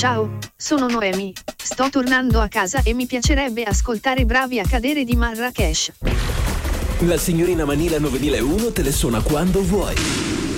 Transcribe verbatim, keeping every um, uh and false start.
Ciao, sono Noemi. Sto tornando a casa e mi piacerebbe ascoltare Bravi a cadere di Marrakesh. La signorina Manila nove uno te le suona quando vuoi.